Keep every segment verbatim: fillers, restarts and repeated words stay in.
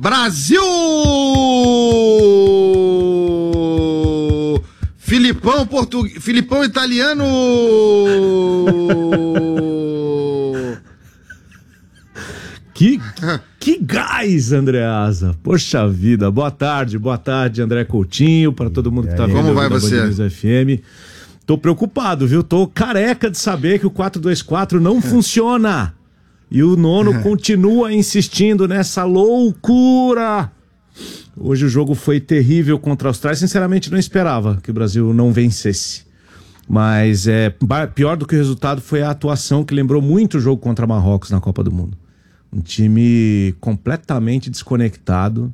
Brasil! Filipão português, Filipão italiano. Que, que gás, Andreasa. Poxa vida. Boa tarde, boa tarde, André Coutinho, para todo mundo que tá vendo. Como vai você? F M. Tô preocupado, viu? Tô careca de saber que o quatro dois quatro não funciona. E o Nono continua insistindo nessa loucura. Hoje o jogo foi terrível contra a Austrália. Sinceramente, não esperava que o Brasil não vencesse. Mas é, pior do que o resultado foi a atuação, que lembrou muito o jogo contra Marrocos na Copa do Mundo. Um time completamente desconectado.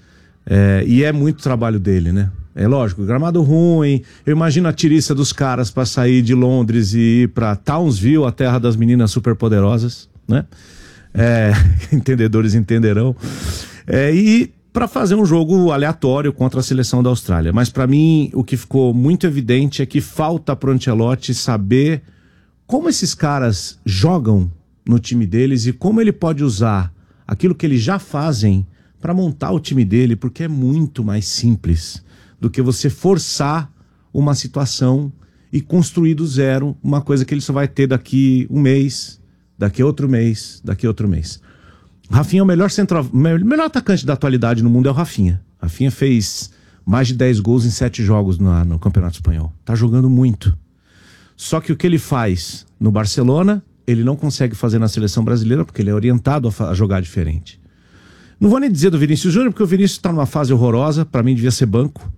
É, e é muito trabalho dele, né? É lógico, gramado ruim. Eu imagino a tiriça dos caras para sair de Londres e ir para Townsville, a terra das meninas superpoderosas, né? É, entendedores entenderão. É, e para fazer um jogo aleatório contra a seleção da Austrália. Mas para mim o que ficou muito evidente é que falta pro Ancelotti saber como esses caras jogam no time deles e como ele pode usar aquilo que eles já fazem para montar o time dele, porque é muito mais simples do que você forçar uma situação e construir do zero uma coisa que ele só vai ter daqui um mês, daqui outro mês, daqui outro mês. Rafinha é o melhor centro, melhor atacante da atualidade no mundo, é o Rafinha. Rafinha fez mais de dez gols em sete jogos no, no Campeonato Espanhol. Tá jogando muito. Só que o que ele faz no Barcelona, ele não consegue fazer na seleção brasileira, porque ele é orientado a, a jogar diferente. Não vou nem dizer do Vinícius Júnior, porque o Vinícius tá numa fase horrorosa, para mim devia ser banco.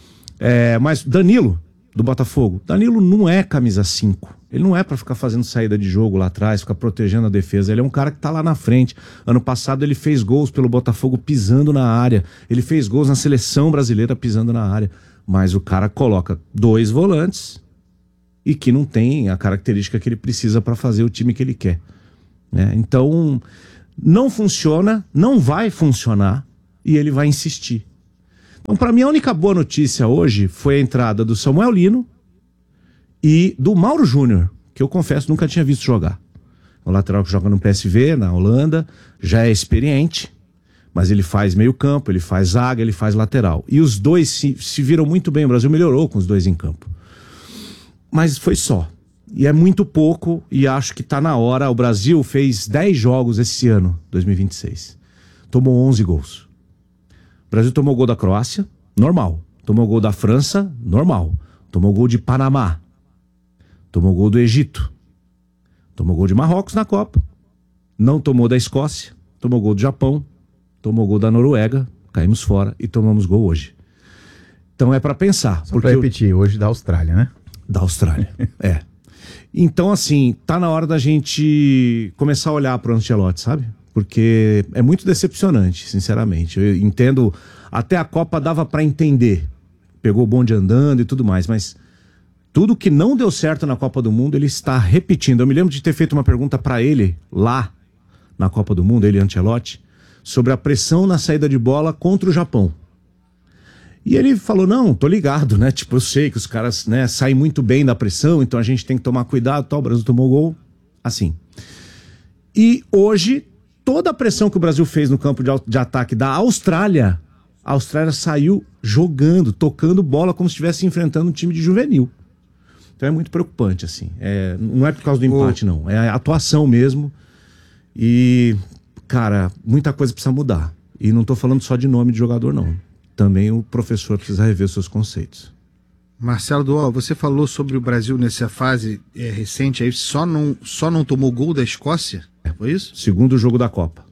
É, mas Danilo, do Botafogo, Danilo não é camisa cinco. Ele não é para ficar fazendo saída de jogo lá atrás, ficar protegendo a defesa. Ele é um cara que tá lá na frente. Ano passado ele fez gols pelo Botafogo pisando na área. Ele fez gols na seleção brasileira pisando na área. Mas o cara coloca dois volantes e que não tem a característica que ele precisa para fazer o time que ele quer, né? Então, não funciona, não vai funcionar e ele vai insistir. Então, para mim, a única boa notícia hoje foi a entrada do Samuel Lino e do Mauro Júnior, que eu confesso nunca tinha visto jogar. É um lateral que joga no P S V, na Holanda, já é experiente, mas ele faz meio campo, ele faz zaga, ele faz lateral. E os dois se, se viram muito bem, o Brasil melhorou com os dois em campo. Mas foi só. E é muito pouco, e acho que tá na hora. O Brasil fez dez jogos esse ano, dois mil e vinte e seis. Tomou onze gols. O Brasil tomou gol da Croácia, normal. Tomou gol da França, normal. Tomou gol de Panamá. Tomou gol do Egito. Tomou gol de Marrocos na Copa. Não tomou da Escócia. Tomou gol do Japão. Tomou gol da Noruega. Caímos fora e tomamos gol hoje. Então é pra pensar. Só porque pra repetir, eu... hoje da Austrália, né? Da Austrália, é. Então, assim, tá na hora da gente começar a olhar pro Ancelotti, sabe? Porque é muito decepcionante, sinceramente. Eu entendo, até a Copa dava pra entender. Pegou o bonde andando e tudo mais, mas tudo que não deu certo na Copa do Mundo, ele está repetindo. Eu me lembro de ter feito uma pergunta pra ele, lá, na Copa do Mundo, ele, Ancelotti, sobre a pressão na saída de bola contra o Japão. E ele falou, não, tô ligado, né? Tipo, eu sei que os caras, né, saem muito bem da pressão, então a gente tem que tomar cuidado, tal. O Brasil tomou gol, assim. E hoje, toda a pressão que o Brasil fez no campo de, de ataque da Austrália, a Austrália saiu jogando, tocando bola como se estivesse enfrentando um time de juvenil. Então é muito preocupante, assim. É, não é por causa do empate, não. É a atuação mesmo. E, cara, muita coisa precisa mudar. E não tô falando só de nome de jogador, não. Também o professor precisa rever seus conceitos. Marcelo Duó, você falou sobre o Brasil nessa fase é, recente, aí só não, só não tomou gol da Escócia? Foi isso? Segundo jogo da Copa.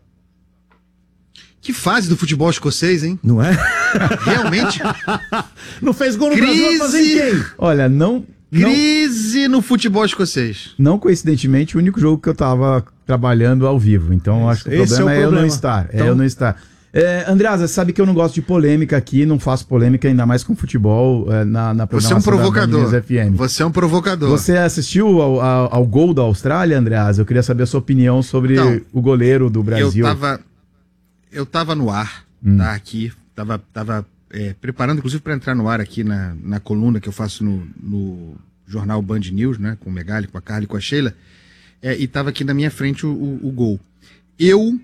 Que fase do futebol escocês, hein? Não é? Realmente? Não fez gol no Crise... Brasil, vai fazer em quem? Olha, não... Crise não... no futebol escocês. Não coincidentemente, o único jogo que eu tava trabalhando ao vivo. Então, esse, acho que o problema é, o problema. é eu não estar. Então... É eu não estar. É, Andreasa, sabe que eu não gosto de polêmica aqui, não faço polêmica ainda mais com futebol é, na, na programação. Você é um provocador. F M. Você é um provocador. Você assistiu ao, ao, ao gol da Austrália, Andreasa? Eu queria saber a sua opinião sobre então, o goleiro do Brasil. Eu tava, eu tava no ar, hum. tá aqui, tava, tava é, preparando inclusive para entrar no ar aqui na, na coluna que eu faço no, no jornal Band News, né, com o Megali, com a Carla e com a Sheila, é, e tava aqui na minha frente o, o, o gol. Eu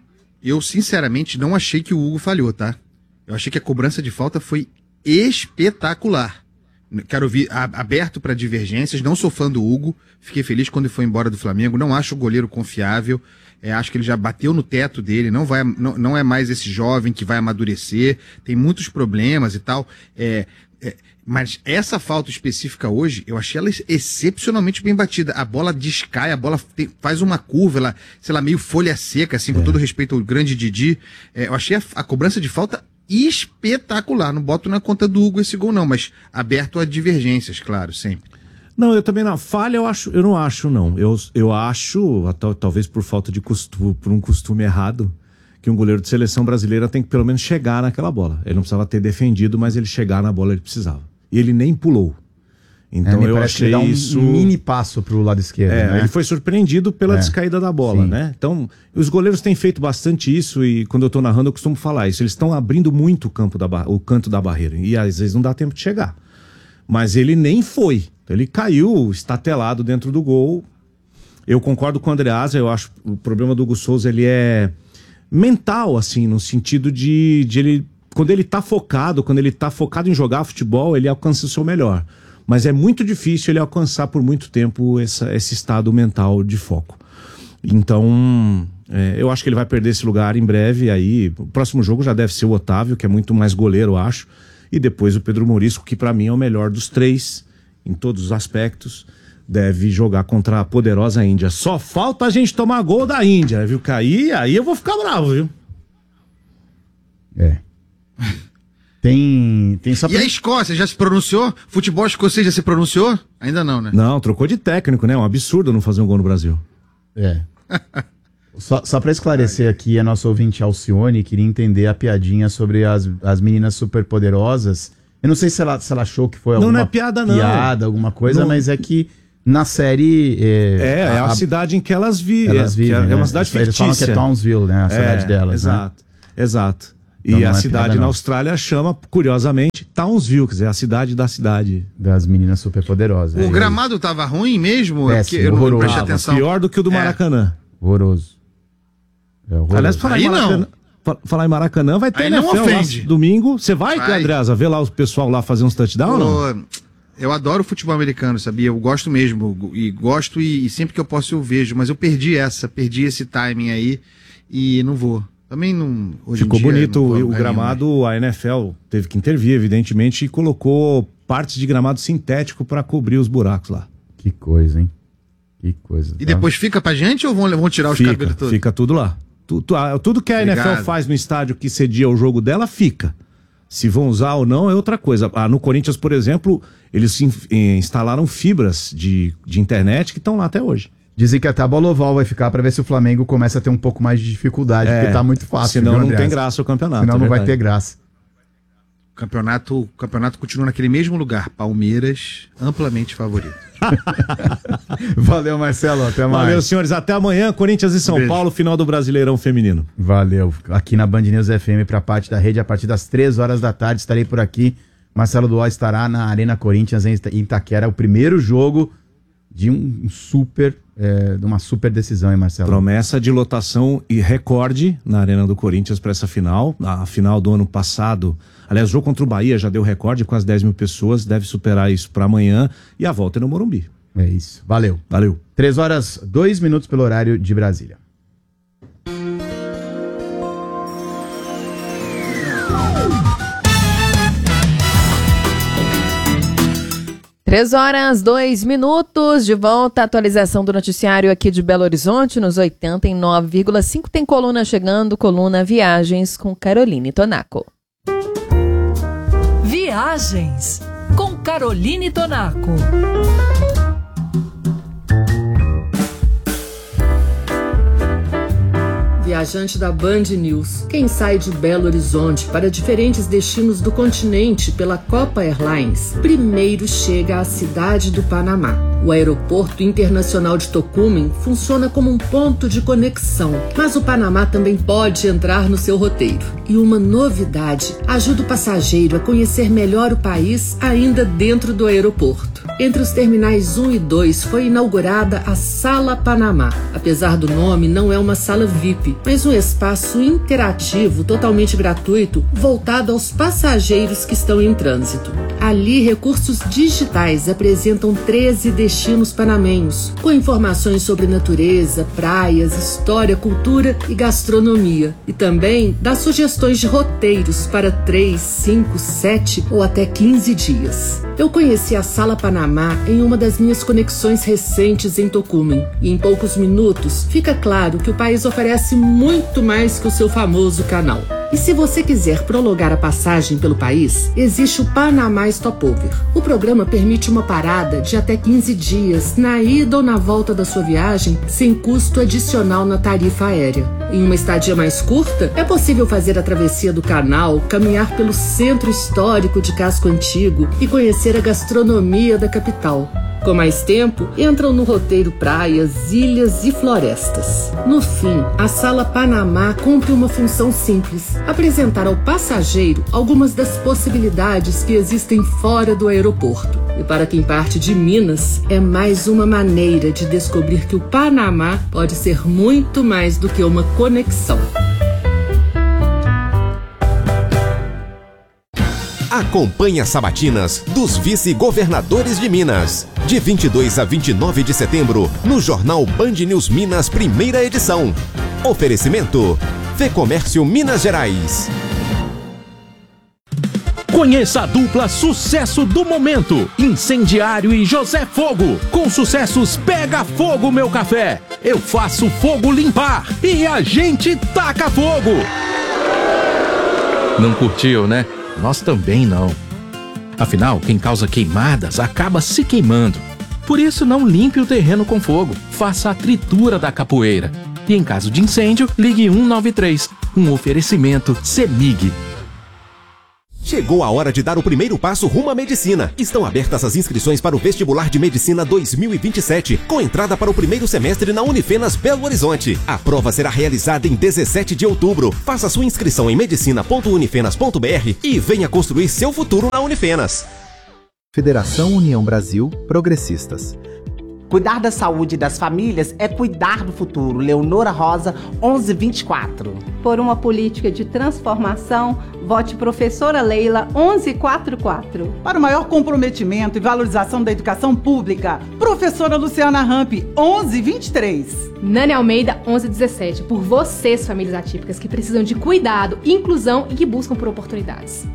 eu sinceramente não achei que o Hugo falhou, tá? Eu achei que a cobrança de falta foi espetacular. Quero vir aberto para divergências, não sou fã do Hugo, fiquei feliz quando ele foi embora do Flamengo, não acho o goleiro confiável, é, acho que ele já bateu no teto dele, não, vai, não, não é mais esse jovem que vai amadurecer, tem muitos problemas e tal, é, é, mas essa falta específica hoje, eu achei ela excepcionalmente bem batida, a bola descai, a bola tem, faz uma curva, ela, sei lá, meio folha seca, assim, com é. todo respeito ao grande Didi, é, eu achei a, a cobrança de falta espetacular, não boto na conta do Hugo esse gol não, mas aberto a divergências, claro, sempre. Não, eu também não, falha eu acho, eu não acho não, eu, eu acho, talvez por falta de costume, por um costume errado, que um goleiro de seleção brasileira tem que pelo menos chegar naquela bola, ele não precisava ter defendido, mas ele chegar na bola ele precisava, e ele nem pulou. Então é, eu achei que ele dá um isso... mini passo pro lado esquerdo, é, né? Ele foi surpreendido pela é. descaída da bola, Sim. né? Então, os goleiros têm feito bastante isso e quando eu tô narrando eu costumo falar isso. Eles estão abrindo muito o, campo da bar... o canto da barreira e às vezes não dá tempo de chegar. Mas ele nem foi. Ele caiu estatelado dentro do gol. Eu concordo com o Andreasa, eu acho que o problema do Hugo Souza, ele é mental, assim, no sentido de, de ele... Quando ele tá focado, quando ele tá focado em jogar futebol, ele alcança o seu melhor. Mas é muito difícil ele alcançar por muito tempo essa, esse estado mental de foco. Então, é, eu acho que ele vai perder esse lugar em breve. Aí, o próximo jogo já deve ser o Otávio, que é muito mais goleiro, eu acho. E depois o Pedro Morisco, que para mim é o melhor dos três, em todos os aspectos. Deve jogar contra a poderosa Índia. Só falta a gente tomar gol da Índia, viu? Cair, aí eu vou ficar bravo, viu? É. Tem, tem só pra... E a Escócia já se pronunciou? Futebol escocês já se pronunciou? Ainda não, né? Não, trocou de técnico, né? É um absurdo não fazer um gol no Brasil. É. só só para esclarecer aqui, a nossa ouvinte Alcione queria entender a piadinha sobre as, as meninas superpoderosas. Eu não sei se ela, se ela achou que foi alguma não, não é piada, não. piada, alguma coisa, não... mas é que na série... É, é, a, é a cidade em que elas vivem. Elas vivem, é, né? é uma cidade fictícia. Eles falam que é Townsville, né? A cidade é, delas. Exato, né? exato. Então e a é cidade piada, na Austrália chama, curiosamente, Townsville, quer dizer, a cidade da cidade. Das meninas superpoderosas. O é gramado tava ruim mesmo? Péssimo, eu não prestei atenção. Pior do que o do Maracanã. É. Horroroso. É horroroso. Aliás, falar em, Maracanã, falar em Maracanã, vai ter N F L lá domingo. Você vai, vai. Andreasa, ver lá o pessoal lá fazer uns touchdowns ou não? Eu adoro futebol americano, sabia? Eu gosto mesmo, e gosto e, e sempre que eu posso eu vejo, mas eu perdi essa, perdi esse timing aí e não vou. Também não. Hoje Ficou em dia, bonito não o gramado, a N F L teve que intervir, evidentemente, e colocou partes de gramado sintético para cobrir os buracos lá. Que coisa, hein? Que coisa. E tá? Depois fica pra gente ou vão, vão tirar os fica, cabelos todos? Fica tudo lá. Tudo, tudo que a Obrigado. N F L faz no estádio que cedia o jogo dela, fica. Se vão usar ou não é outra coisa. Ah, no Corinthians, por exemplo, eles instalaram fibras de, de internet que estão lá até hoje. Dizem que até a bola oval vai ficar para ver se o Flamengo começa a ter um pouco mais de dificuldade, é, porque tá muito fácil. Senão viu, não tem graça o campeonato. Senão é não vai ter graça. O campeonato, o campeonato continua naquele mesmo lugar. Palmeiras, amplamente favorito. Valeu, Marcelo. Até mais. Valeu, senhores. Até amanhã. Corinthians e São um Paulo, final do Brasileirão Feminino. Valeu. Aqui na Band News F M para a parte da rede, a partir das três horas da tarde. Estarei por aqui. Marcelo Duó estará na Arena Corinthians em Itaquera. O primeiro jogo de um super, é, de uma super decisão, hein, Marcelo? Promessa de lotação e recorde na Arena do Corinthians para essa final. A final do ano passado, aliás, o jogo contra o Bahia já deu recorde, quase dez mil pessoas, deve superar isso para amanhã e a volta é no Morumbi. É isso. Valeu. Valeu. Três horas, dois minutos pelo horário de Brasília. Três horas, dois minutos, de volta, atualização do noticiário aqui de Belo Horizonte, nos oitenta e nove vírgula cinco, tem coluna chegando, coluna Viagens com Caroline Tonaco. Viagens com Caroline Tonaco. Viajante da Band News, quem sai de Belo Horizonte para diferentes destinos do continente pela Copa Airlines, primeiro chega à cidade do Panamá. O aeroporto internacional de Tocumen funciona como um ponto de conexão, mas o Panamá também pode entrar no seu roteiro. E uma novidade ajuda o passageiro a conhecer melhor o país ainda dentro do aeroporto. Entre os terminais um e dois foi inaugurada a Sala Panamá. Apesar do nome, não é uma sala V I P, mas um espaço interativo totalmente gratuito voltado aos passageiros que estão em trânsito. Ali, recursos digitais apresentam treze destinos panamenhos, com informações sobre natureza, praias, história, cultura e gastronomia. E também dá sugestões de roteiros para três, cinco, sete ou até quinze dias. Eu conheci a Sala Panamá em uma das minhas conexões recentes em Tocumen. E em poucos minutos fica claro que o país oferece muito mais que o seu famoso canal. E se você quiser prolongar a passagem pelo país, existe o Panamá Stopover. O programa permite uma parada de até quinze dias na ida ou na volta da sua viagem, sem custo adicional na tarifa aérea. Em uma estadia mais curta, é possível fazer a travessia do canal, caminhar pelo centro histórico de Casco Antigo e conhecer a gastronomia da capital. Com mais tempo, entram no roteiro praias, ilhas e florestas. No fim, a Sala Panamá cumpre uma função simples: apresentar ao passageiro algumas das possibilidades que existem fora do aeroporto. E para quem parte de Minas, é mais uma maneira de descobrir que o Panamá pode ser muito mais do que uma conexão. Acompanhe as sabatinas dos vice-governadores de Minas. De vinte e dois a vinte e nove de setembro, no Jornal Band News Minas, primeira edição. Oferecimento: Fecomércio Minas Gerais. Conheça a dupla sucesso do momento, Incendiário e José Fogo. Com sucessos Pega Fogo Meu Café, Eu Faço Fogo Limpar e A Gente Taca Fogo. Não curtiu, né? Nós também não. Afinal, quem causa queimadas acaba se queimando. Por isso, não limpe o terreno com fogo. Faça a tritura da capoeira. E em caso de incêndio, ligue um nove três. Um oferecimento CEMIG. Chegou a hora de dar o primeiro passo rumo à medicina. Estão abertas as inscrições para o Vestibular de Medicina dois mil e vinte e sete, com entrada para o primeiro semestre na Unifenas Belo Horizonte. A prova será realizada em dezessete de outubro. Faça sua inscrição em medicina ponto unifenas ponto br e venha construir seu futuro na Unifenas. Federação União Brasil Progressistas. Cuidar da saúde das famílias é cuidar do futuro. Leonora Rosa, onze vinte e quatro. Por uma política de transformação, vote Professora Leila, onze quarenta e quatro. Para o maior comprometimento e valorização da educação pública, Professora Luciana Ramp, onze vinte e três. Nani Almeida, onze dezessete. Por vocês, famílias atípicas, que precisam de cuidado, inclusão e que buscam por oportunidades.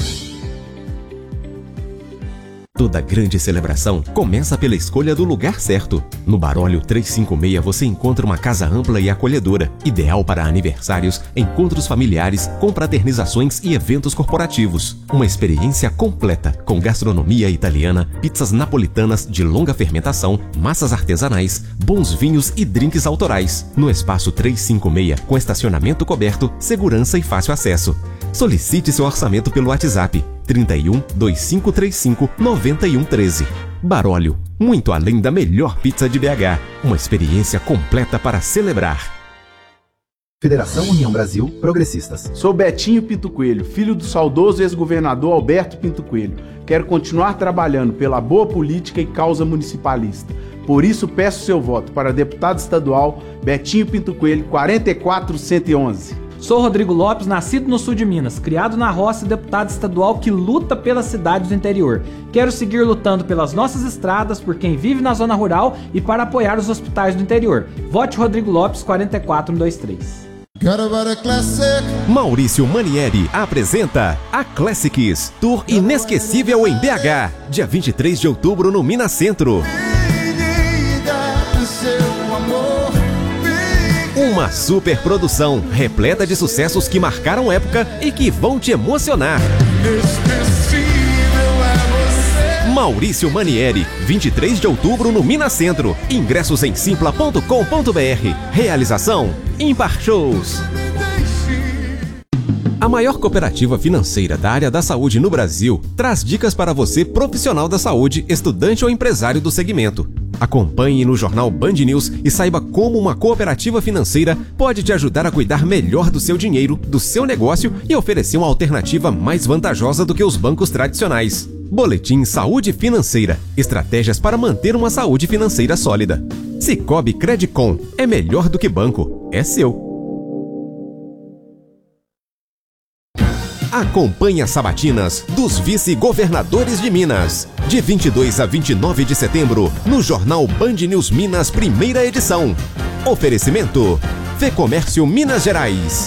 Toda grande celebração começa pela escolha do lugar certo. No Barólio trezentos e cinquenta e seis você encontra uma casa ampla e acolhedora, ideal para aniversários, encontros familiares, confraternizações e eventos corporativos. Uma experiência completa, com gastronomia italiana, pizzas napolitanas de longa fermentação, massas artesanais, bons vinhos e drinks autorais. No espaço trezentos e cinquenta e seis, com estacionamento coberto, segurança e fácil acesso. Solicite seu orçamento pelo WhatsApp trinta e um, vinte e cinco trinta e cinco, noventa e um treze. Barólio, muito além da melhor pizza de B H. Uma experiência completa para celebrar. Federação União Brasil Progressistas. Sou Betinho Pinto Coelho, filho do saudoso ex-governador Alberto Pinto Coelho. Quero continuar trabalhando pela boa política e causa municipalista. Por isso peço seu voto para deputado estadual Betinho Pinto Coelho, quarenta e quatro cento e onze. Sou Rodrigo Lopes, nascido no sul de Minas, criado na roça e deputado estadual que luta pelas cidades do interior. Quero seguir lutando pelas nossas estradas, por quem vive na zona rural e para apoiar os hospitais do interior. Vote Rodrigo Lopes, quarenta e quatro cento e vinte e três. Maurício Manieri apresenta a Classics, Tour inesquecível em B H, dia vinte e três de outubro no Minas Centro. Uma super produção, repleta de sucessos que marcaram época e que vão te emocionar. Maurício Manieri, vinte e três de outubro no Minas Centro. Ingressos em simpla ponto com ponto br. Realização: Impar Shows. A maior cooperativa financeira da área da saúde no Brasil traz dicas para você, profissional da saúde, estudante ou empresário do segmento. Acompanhe no Jornal Band News e saiba como uma cooperativa financeira pode te ajudar a cuidar melhor do seu dinheiro, do seu negócio e oferecer uma alternativa mais vantajosa do que os bancos tradicionais. Boletim Saúde Financeira. Estratégias para manter uma saúde financeira sólida. Sicoob Credicom. É melhor do que banco. É seu. Acompanhe as sabatinas dos vice-governadores de Minas. De vinte e dois a vinte e nove de setembro, no Jornal Band News Minas, primeira edição. Oferecimento: Fecomércio Minas Gerais.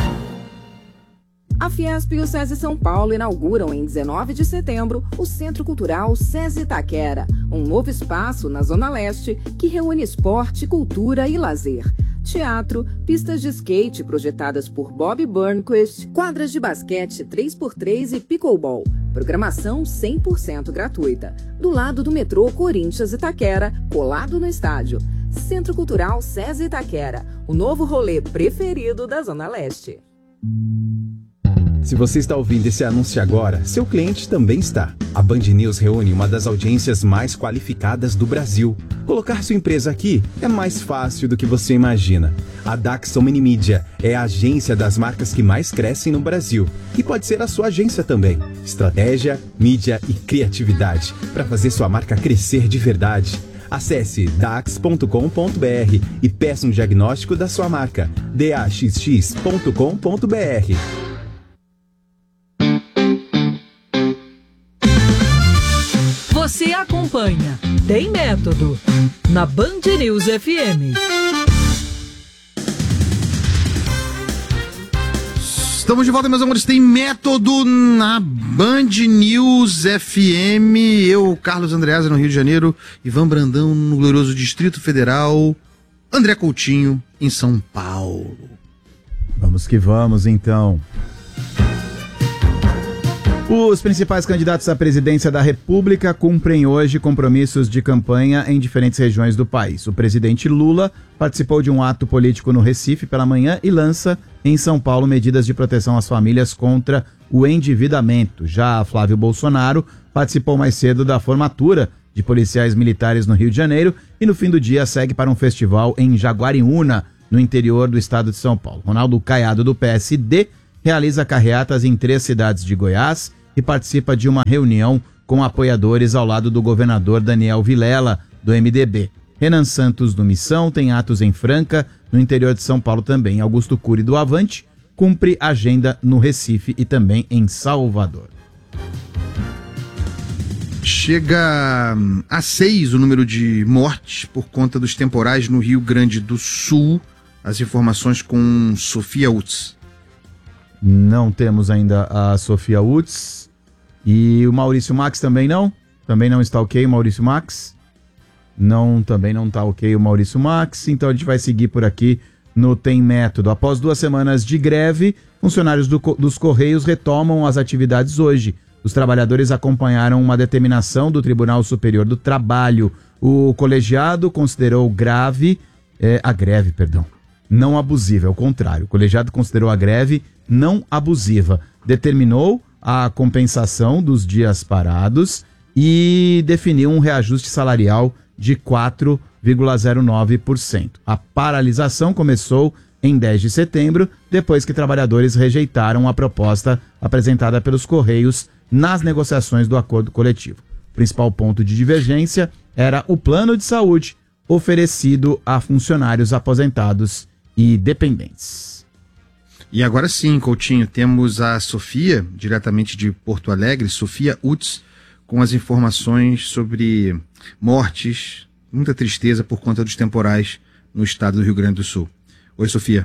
A Fiesp e o SESI São Paulo inauguram em dezenove de setembro o Centro Cultural SESI Itaquera, um novo espaço na Zona Leste que reúne esporte, cultura e lazer. Teatro, pistas de skate projetadas por Bob Burnquist, quadras de basquete três por três e pickleball. Programação cem por cento gratuita. Do lado do metrô Corinthians Itaquera, colado no estádio. Centro Cultural SESI Itaquera, o novo rolê preferido da Zona Leste. Se você está ouvindo esse anúncio agora, seu cliente também está. A Band News reúne uma das audiências mais qualificadas do Brasil. Colocar sua empresa aqui é mais fácil do que você imagina. A Daxon Mini Media é a agência das marcas que mais crescem no Brasil. E pode ser a sua agência também. Estratégia, mídia e criatividade para fazer sua marca crescer de verdade. Acesse dax ponto com ponto b r e peça um diagnóstico da sua marca. d a x x ponto com ponto b r. Você acompanha Tem Método na Band News F M. Estamos de volta, meus amores. Tem Método na Band News F M. Eu, Carlos Andreasa, no Rio de Janeiro. Ivan Brandão, no glorioso Distrito Federal. André Coutinho, em São Paulo. Vamos que vamos, então. Os principais candidatos à presidência da República cumprem hoje compromissos de campanha em diferentes regiões do país. O presidente Lula participou de um ato político no Recife pela manhã e lança em São Paulo medidas de proteção às famílias contra o endividamento. Já Flávio Bolsonaro participou mais cedo da formatura de policiais militares no Rio de Janeiro e no fim do dia segue para um festival em Jaguariúna, no interior do estado de São Paulo. Ronaldo Caiado, do P S D, realiza carreatas em três cidades de Goiás e participa de uma reunião com apoiadores ao lado do governador Daniel Vilela, do M D B. Renan Santos, do Missão, tem atos em Franca, no interior de São Paulo também. Augusto Cury, do Avante, cumpre agenda no Recife e também em Salvador. Chega a seis o número de mortes por conta dos temporais no Rio Grande do Sul. As informações com Sofia Utz. Não temos ainda a Sofia Utz. E o Maurício Max também não? Também não está ok o Maurício Max? Não, também não está ok o Maurício Max. Então a gente vai seguir por aqui no Tem Método. Após duas semanas de greve, funcionários do, dos Correios retomam as atividades hoje. Os trabalhadores acompanharam uma determinação do Tribunal Superior do Trabalho. O colegiado considerou grave, é, a greve, perdão, não abusiva, é o contrário. O colegiado considerou a greve não abusiva, determinou a compensação dos dias parados e definiu um reajuste salarial de quatro vírgula zero nove por cento. A paralisação começou em dez de setembro, depois que trabalhadores rejeitaram a proposta apresentada pelos Correios nas negociações do acordo coletivo. O principal ponto de divergência era o plano de saúde oferecido a funcionários aposentados e dependentes. E agora sim, Coutinho, temos a Sofia, diretamente de Porto Alegre, Sofia Utz, com as informações sobre mortes, muita tristeza por conta dos temporais no estado do Rio Grande do Sul. Oi, Sofia.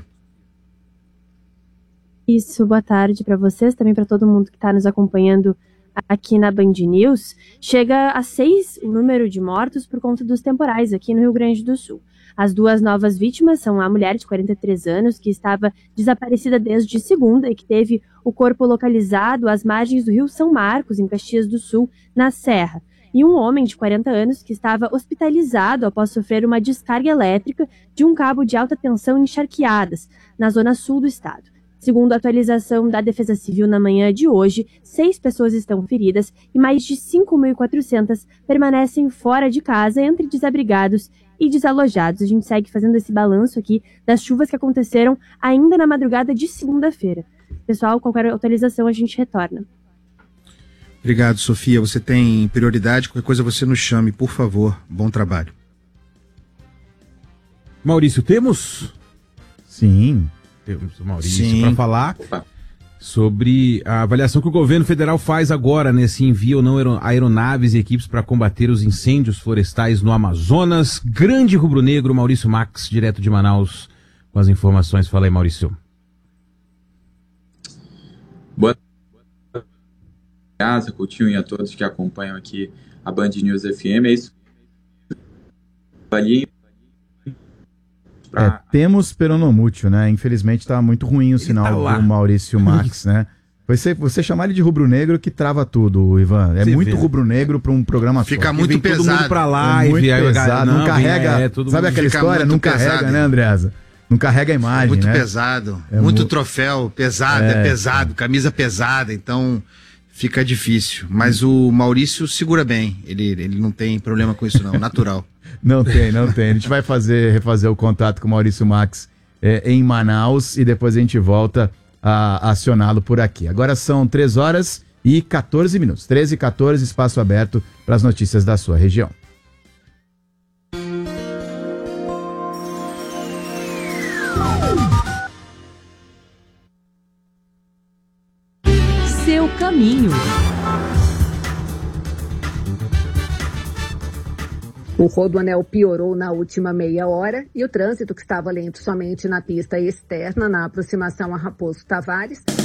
Isso, boa tarde para vocês, também para todo mundo que está nos acompanhando aqui na Band News. Chega a seis o número de mortos por conta dos temporais aqui no Rio Grande do Sul. As duas novas vítimas são a mulher de quarenta e três anos, que estava desaparecida desde segunda e que teve o corpo localizado às margens do rio São Marcos, em Caxias do Sul, na Serra, e um homem de quarenta anos que estava hospitalizado após sofrer uma descarga elétrica de um cabo de alta tensão em Charqueadas, na zona sul do estado. Segundo a atualização da Defesa Civil na manhã de hoje, seis pessoas estão feridas e mais de cinco mil e quatrocentas permanecem fora de casa entre desabrigados e desalojados. A gente segue fazendo esse balanço aqui das chuvas que aconteceram ainda na madrugada de segunda-feira. Pessoal, qualquer atualização a gente retorna. Obrigado, Sofia. Você tem prioridade, qualquer coisa você nos chame, por favor. Bom trabalho. Maurício, temos? Sim. Temos o Maurício para falar Opa. sobre a avaliação que o governo federal faz agora, né? Se envia ou não aeronaves e equipes para combater os incêndios florestais no Amazonas. Grande rubro-negro, Maurício Max, direto de Manaus, com as informações. Fala aí, Maurício. Boa tarde, Coutinho, e a todos que acompanham aqui a Band News F M. É isso. Ali. É, temos peronomútil, né? Infelizmente tá muito ruim o sinal tá do Maurício Max, né? Você, você chamar ele de rubro-negro que trava tudo, Ivan. É você muito vê. Rubro-negro para um programa Fica só. muito pesado. Todo mundo pra live, é muito aí, pesado. Não, não carrega. É, sabe aquela história? Não carrega, pesado, né, Andreasa? Não carrega a imagem, muito né? pesado. É muito mu... troféu, pesado, é, é pesado, é. Camisa pesada, então fica difícil. Mas o Maurício segura bem. Ele, ele não tem problema com isso, não. Natural. Não tem, não tem. A gente vai fazer, refazer o contato com o Maurício Max é, em Manaus e depois a gente volta a acioná-lo por aqui. Agora são três horas e quatorze minutos. treze e quatorze, espaço aberto para as notícias da sua região. Seu caminho. O rodoanel piorou na última meia hora e o trânsito, que estava lento somente na pista externa, na aproximação a Raposo Tavares,